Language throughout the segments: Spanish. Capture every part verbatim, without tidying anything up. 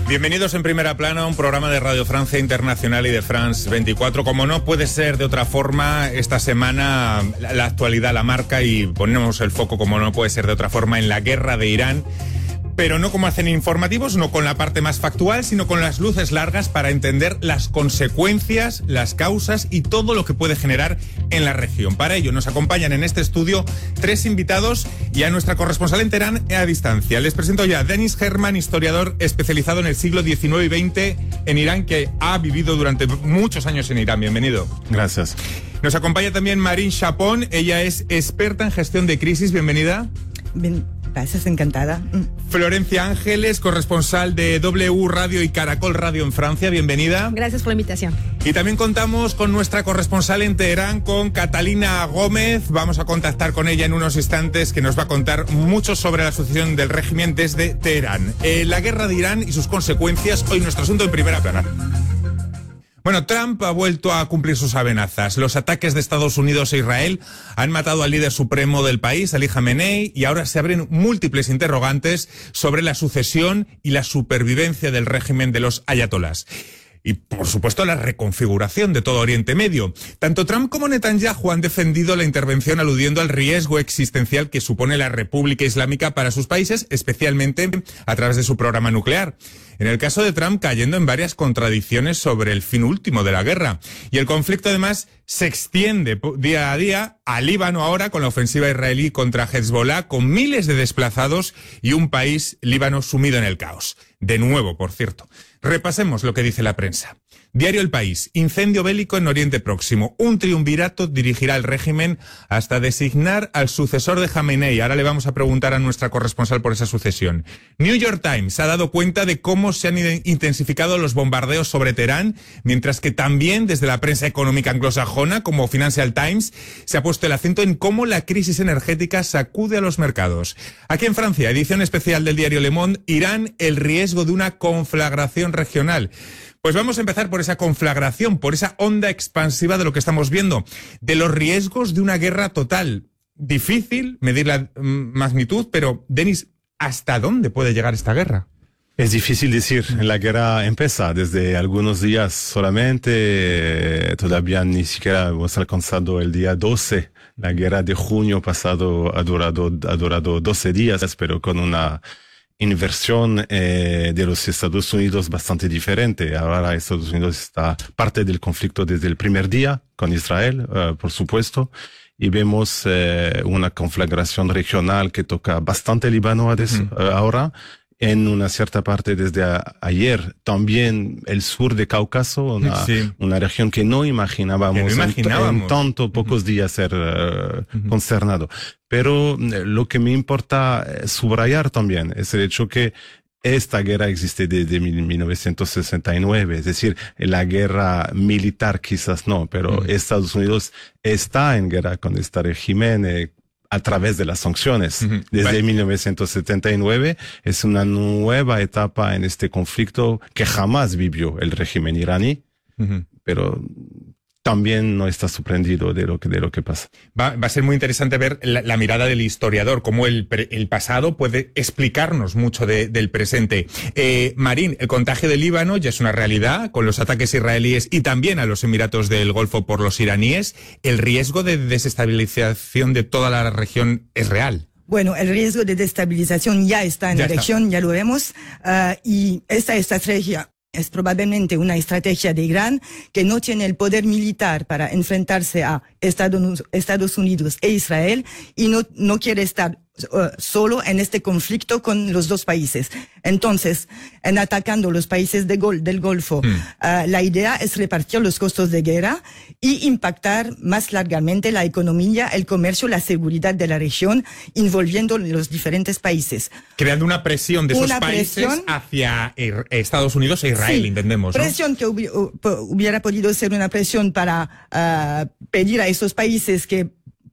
Bienvenidos en Primera Plana, un programa de Radio Francia Internacional y de France veinticuatro. Como no puede ser de otra forma, esta semana la, la actualidad la marca y ponemos el foco, como no puede ser de otra forma, en la guerra de Irán. Pero no como hacen informativos, no con la parte más factual, sino con las luces largas para entender las consecuencias, las causas y todo lo que puede generar en la región. Para ello nos acompañan en este estudio tres invitados y a nuestra corresponsal en Teherán a distancia. Les presento ya a Dennis Herman, historiador especializado en el siglo diecinueve y veinte en Irán, que ha vivido durante muchos años en Irán. Bienvenido. Gracias. Nos acompaña también Marine Chapón. Ella es experta en gestión de crisis. Bienvenida. Bien. Gracias, encantada. Florencia Ángeles, corresponsal de W Radio y Caracol Radio en Francia. Bienvenida. Gracias por la invitación. Y también contamos con nuestra corresponsal en Teherán, con Catalina Gómez. Vamos a contactar con ella en unos instantes, que nos va a contar mucho sobre la sucesión del régimen desde Teherán. Eh, la guerra de Irán y sus consecuencias, hoy nuestro asunto en Primera Plana. Bueno, Trump ha vuelto a cumplir sus amenazas. Los ataques de Estados Unidos e Israel han matado al líder supremo del país, Ali Khamenei, y ahora se abren múltiples interrogantes sobre la sucesión y la supervivencia del régimen de los ayatolás. Y, por supuesto, la reconfiguración de todo Oriente Medio. Tanto Trump como Netanyahu han defendido la intervención aludiendo al riesgo existencial que supone la República Islámica para sus países, especialmente a través de su programa nuclear. En el caso de Trump, cayendo en varias contradicciones sobre el fin último de la guerra. Y el conflicto, además, se extiende día a día a Líbano ahora, con la ofensiva israelí contra Hezbollah, con miles de desplazados y un país, Líbano, sumido en el caos. De nuevo, por cierto. Repasemos lo que dice la prensa. Diario El País. Incendio bélico en Oriente Próximo. Un triunvirato dirigirá el régimen hasta designar al sucesor de Khamenei. Ahora le vamos a preguntar a nuestra corresponsal por esa sucesión. New York Times ha dado cuenta de cómo se han intensificado los bombardeos sobre Teherán, mientras que también desde la prensa económica anglosajona, como Financial Times, se ha puesto el acento en cómo la crisis energética sacude a los mercados. Aquí en Francia, edición especial del diario Le Monde, Irán, el riesgo de una conflagración regional. Pues vamos a empezar por esa conflagración, por esa onda expansiva de lo que estamos viendo, de los riesgos de una guerra total. Difícil medir la mm, magnitud, pero, Denis, ¿hasta dónde puede llegar esta guerra? Es difícil decir. La guerra empieza desde algunos días solamente. Todavía ni siquiera hemos alcanzado el día doce. La guerra de junio pasado ha durado, ha durado doce días, pero con una inversión eh, de los Estados Unidos bastante diferente. Ahora Estados Unidos está parte del conflicto desde el primer día con Israel, uh, por supuesto, y vemos eh, una conflagración regional que toca bastante Líbano a des, uh, ahora, en una cierta parte desde a, ayer. También el sur de Cáucaso, una, sí. una región que no imaginábamos, que no imaginábamos. En, en tanto pocos uh-huh. días ser uh, uh-huh. consternado. Pero lo que me importa subrayar también es el hecho que esta guerra existe desde mil novecientos sesenta y nueve, es decir, la guerra militar quizás no, pero uh-huh. Estados Unidos está en guerra con este régimen eh, a través de las sanciones. Uh-huh. Desde vale. mil novecientos setenta y nueve es una nueva etapa en este conflicto que jamás vivió el régimen iraní, uh-huh. pero también no está sorprendido de lo que, de lo que pasa. Va, va a ser muy interesante ver la, la mirada del historiador, cómo el, el pasado puede explicarnos mucho de, del presente. Eh, Marín, el contagio del Líbano ya es una realidad, con los ataques israelíes y también a los Emiratos del Golfo por los iraníes. El riesgo de desestabilización de toda la región es real. Bueno, el riesgo de desestabilización ya está en ya la está. región, ya lo vemos, uh, y esta estrategia es probablemente una estrategia de Irán, que no tiene el poder militar para enfrentarse a Estados, Estados Unidos e Israel, y no, no quiere estar uh, solo en este conflicto con los dos países. Entonces, en atacando los países de Gol, del Golfo, mm. uh, la idea es repartir los costos de guerra y impactar más largamente la economía, el comercio, la seguridad de la región, envolviendo los diferentes países. Creando una presión de esos una países presión, hacia Estados Unidos e Israel, sí, entendemos, ¿no? Presión que hubi hubiera podido ser una presión para uh, pedir a esos países que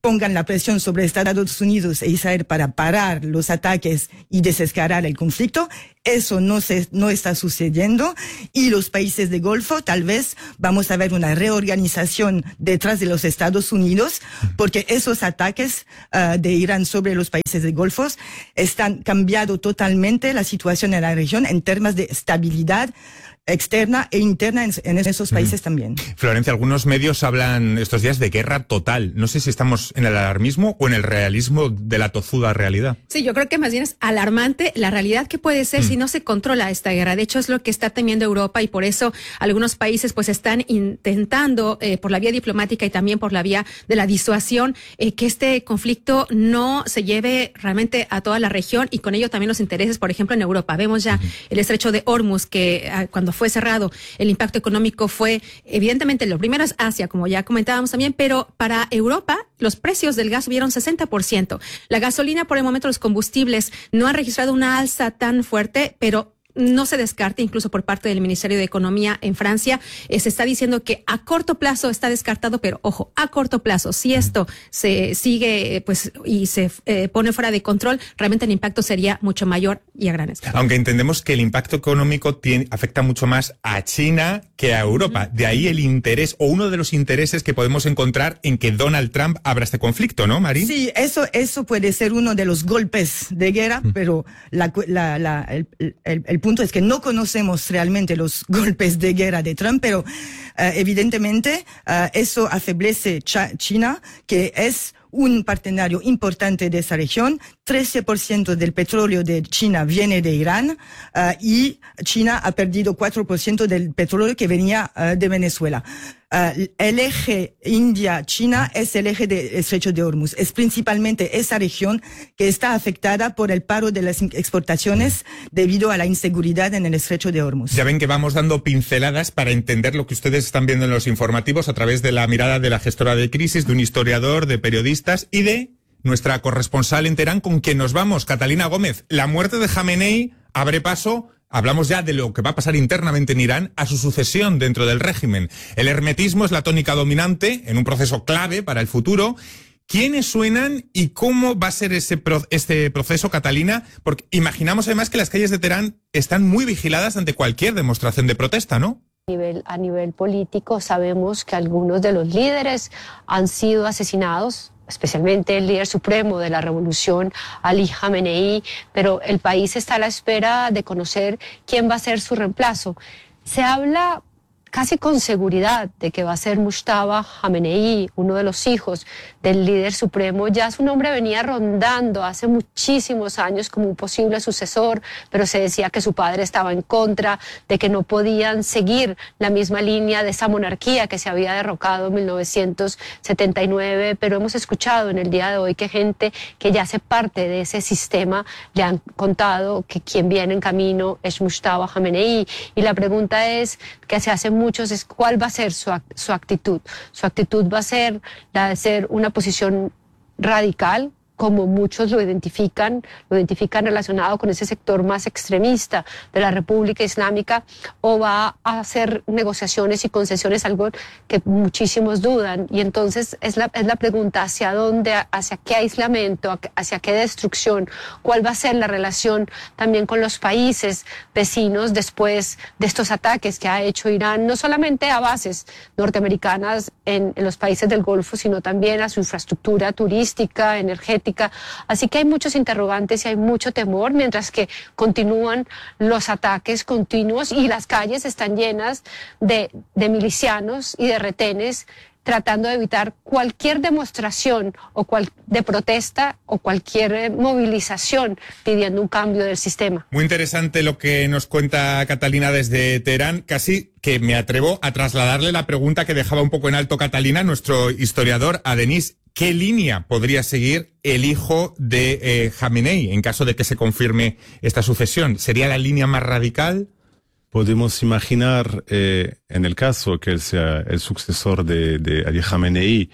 pongan la presión sobre Estados Unidos e Israel para parar los ataques y desescalar el conflicto. Eso no se, no está sucediendo, y los países de Golfo tal vez vamos a ver una reorganización detrás de los Estados Unidos, porque esos ataques uh, de Irán sobre los países de Golfo están cambiando totalmente la situación en la región en términos de estabilidad externa e interna en, en esos países mm. también. Florencia, algunos medios hablan estos días de guerra total. No sé si estamos en el alarmismo o en el realismo de la tozuda realidad. Sí, yo creo que más bien es alarmante la realidad que puede ser mm. si no se controla esta guerra. De hecho, es lo que está temiendo Europa, y por eso algunos países pues están intentando eh, por la vía diplomática y también por la vía de la disuasión eh, que este conflicto no se lleve realmente a toda la región, y con ello también los intereses, por ejemplo, en Europa. Vemos ya mm. el estrecho de Hormuz, que eh, cuando fue cerrado, el impacto económico fue, evidentemente, lo primero es Asia, como ya comentábamos también, pero para Europa los precios del gas subieron sesenta por ciento. La gasolina, por el momento, los combustibles no han registrado una alza tan fuerte, pero no se descarta, incluso por parte del Ministerio de Economía en Francia, eh, se está diciendo que a corto plazo está descartado, pero ojo, a corto plazo, si esto se sigue pues y se eh, pone fuera de control, realmente el impacto sería mucho mayor y a gran escala. Aunque entendemos que el impacto económico tiene, afecta mucho más a China que a Europa. Uh-huh. De ahí el interés, o uno de los intereses que podemos encontrar en que Donald Trump abra este conflicto, ¿no, Mari? Sí, eso, eso puede ser uno de los golpes de guerra, uh-huh. pero la, la, la, el, el, el punto es que no conocemos realmente los golpes de guerra de Trump, pero uh, evidentemente uh, eso afeblece Ch- China, que es un partenario importante de esa región. trece por ciento del petróleo de China viene de Irán, uh, y China ha perdido cuatro por ciento del petróleo que venía uh, de Venezuela. Uh, el eje India-China es el eje del estrecho de Hormuz. Es principalmente esa región que está afectada por el paro de las exportaciones debido a la inseguridad en el estrecho de Hormuz. Ya ven que vamos dando pinceladas para entender lo que ustedes están viendo en los informativos a través de la mirada de la gestora de crisis, de un historiador, de periodistas y de nuestra corresponsal en Teherán, con quien nos vamos, Catalina Gómez. La muerte de Jamenei abre paso, hablamos ya de lo que va a pasar internamente en Irán, a su sucesión dentro del régimen. El hermetismo es la tónica dominante en un proceso clave para el futuro. ¿Quiénes suenan y cómo va a ser ese pro- este proceso, Catalina? Porque imaginamos además que las calles de Teherán están muy vigiladas ante cualquier demostración de protesta, ¿no? A nivel, a nivel político sabemos que algunos de los líderes han sido asesinados, especialmente el líder supremo de la revolución, Ali Jamenei, pero el país está a la espera de conocer quién va a ser su reemplazo. Se habla casi con seguridad de que va a ser Mujtaba Jamenei, uno de los hijos del líder supremo. Ya su nombre venía rondando hace muchísimos años como un posible sucesor, pero se decía que su padre estaba en contra, de que no podían seguir la misma línea de esa monarquía que se había derrocado en mil novecientos setenta y nueve, pero hemos escuchado en el día de hoy que gente que ya hace parte de ese sistema le han contado que quien viene en camino es Mujtaba Jamenei, y la pregunta es, que se hace muchos, es cuál va a ser su, su actitud. Su actitud va a ser la de ser una posición radical, como muchos lo identifican, lo identifican relacionado con ese sector más extremista de la República Islámica, o va a hacer negociaciones y concesiones, algo que muchísimos dudan. Y entonces es la, es la pregunta, ¿hacia dónde, hacia qué aislamiento, hacia qué destrucción? ¿Cuál va a ser la relación también con los países vecinos después de estos ataques que ha hecho Irán, no solamente a bases norteamericanas en, en los países del Golfo, sino también a su infraestructura turística, energética? Así que hay muchos interrogantes y hay mucho temor, mientras que continúan los ataques continuos y las calles están llenas de, de milicianos y de retenes tratando de evitar cualquier demostración o cual, de protesta o cualquier movilización pidiendo un cambio del sistema. Muy interesante lo que nos cuenta Catalina desde Teherán. Casi que me atrevo a trasladarle la pregunta que dejaba un poco en alto Catalina, nuestro historiador, a Denis. ¿Qué línea podría seguir el hijo de eh, Jamenei en caso de que se confirme esta sucesión? ¿Sería la línea más radical? Podemos imaginar, eh, en el caso que él sea el sucesor de, de Ali Jamenei,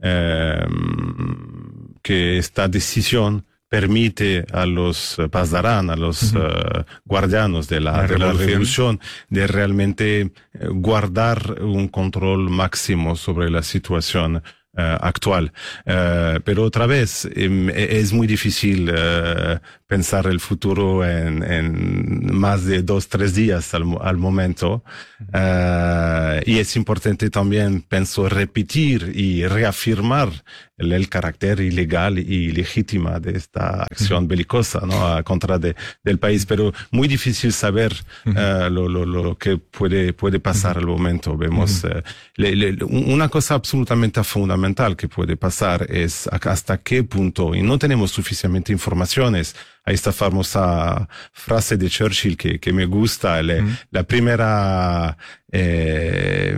eh, que esta decisión permite a los Pasdarán, a los uh-huh. uh, guardianos de la, la, de revolución. la revolución, de realmente guardar un control máximo sobre la situación uh, actual. Uh, pero otra vez, um, es muy difícil uh, pensar el futuro en, en más de dos, tres días al, al momento. Uh, y es importante también, pienso, repetir y reafirmar el, el carácter ilegal y legítima de esta acción belicosa, ¿no? A contra de, del país. Pero muy difícil saber uh, lo, lo, lo que puede, puede pasar al momento. Vemos uh, le, le, una cosa absolutamente fundamental que puede pasar es hasta qué punto, y no tenemos suficientemente informaciones. Hay esta famosa frase de Churchill que, que me gusta, le, uh-huh. la primera eh,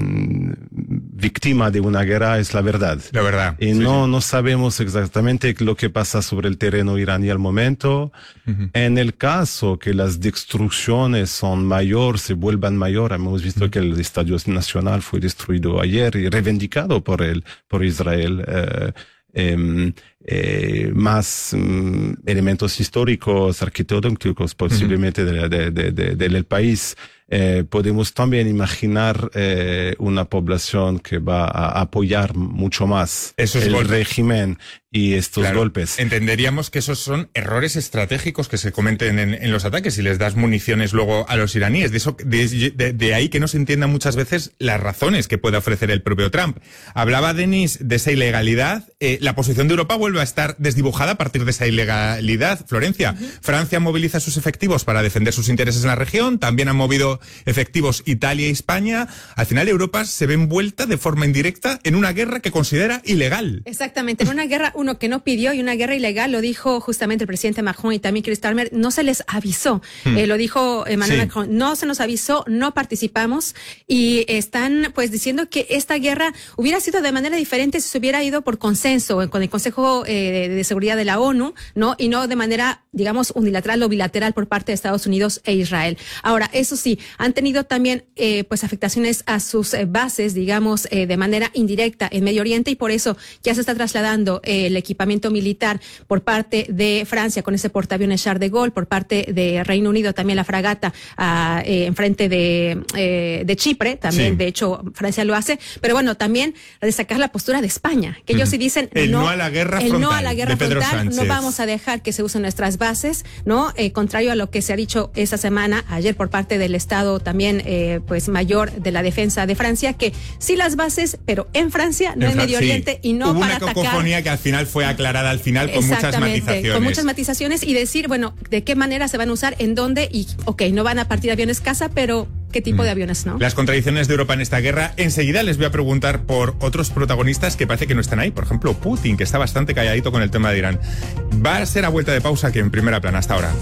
víctima de una guerra es la verdad. La verdad. Y sí, no, sí. no sabemos exactamente lo que pasa sobre el terreno iraní al momento. Uh-huh. En el caso que las destrucciones son mayor, se vuelvan mayor, hemos visto uh-huh. que el Estadio Nacional fue destruido ayer y reivindicado por el, por Israel. Eh, Eh, eh, más um, elementos históricos, arquitectónicos posiblemente uh-huh. de, de, de, de, del país. Eh, podemos también imaginar eh, una población que va a apoyar mucho más esos el golpes. régimen y estos claro, golpes. Entenderíamos que esos son errores estratégicos que se cometen en, en los ataques y les das municiones luego a los iraníes. De, eso, de, de, de ahí que no se entiendan muchas veces las razones que puede ofrecer el propio Trump. Hablaba Denis de esa ilegalidad. Eh, la posición de Europa vuelve a estar desdibujada a partir de esa ilegalidad. Florencia, uh-huh. Francia moviliza sus efectivos para defender sus intereses en la región. También han movido efectivos Italia y España. Al final Europa se ve envuelta de forma indirecta en una guerra que considera ilegal. Exactamente, en una guerra uno que no pidió y una guerra ilegal, lo dijo justamente el presidente Macron y también Keir Starmer, no se les avisó. Hmm. Eh, lo dijo Emmanuel sí. Macron, no se nos avisó, no participamos y están pues diciendo que esta guerra hubiera sido de manera diferente si se hubiera ido por consenso con el Consejo eh, de Seguridad de la ONU, ¿no? Y no de manera, digamos, unilateral o bilateral por parte de Estados Unidos e Israel. Ahora, eso sí, han tenido también eh, pues afectaciones a sus eh, bases, digamos, eh, de manera indirecta en Medio Oriente y por eso ya se está trasladando eh, el equipamiento militar por parte de Francia con ese portaaviones Charles de Gaulle, por parte de Reino Unido también la fragata uh, eh, enfrente de, eh, de Chipre, también sí. de hecho Francia lo hace, pero bueno, también destacar la postura de España, que ellos sí dicen el no, no a la guerra el frontal, no a la guerra de Pedro frontal, Sánchez. No vamos a dejar que se usen nuestras bases, ¿no? Eh, contrario a lo que se ha dicho esta semana, ayer por parte del Estado también eh, pues mayor de la defensa de Francia, que sí las bases, pero en Francia, no en, en Medio Oriente sí. y no Hubo para una atacar. cacofonía que al final fue aclarada al final con muchas matizaciones. Con muchas matizaciones y decir, bueno, de qué manera se van a usar, en dónde y, ok, no van a partir aviones caza, pero qué tipo mm. de aviones, ¿no? Las contradicciones de Europa en esta guerra. Enseguida les voy a preguntar por otros protagonistas que parece que no están ahí. Por ejemplo, Putin, que está bastante calladito con el tema de Irán. Va a ser a vuelta de pausa aquí en Primera Plana. Hasta ahora.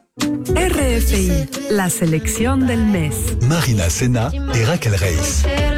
R F I, la selección del mes. Marina Sena y Raquel Reis.